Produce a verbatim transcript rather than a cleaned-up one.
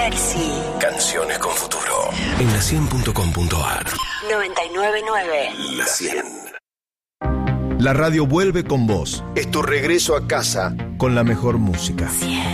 Sexy. Canciones con futuro. En la cien punto com punto a r. noventa y nueve punto nueve. La cien. La radio vuelve con vos. Es tu regreso a casa con la mejor música. cien.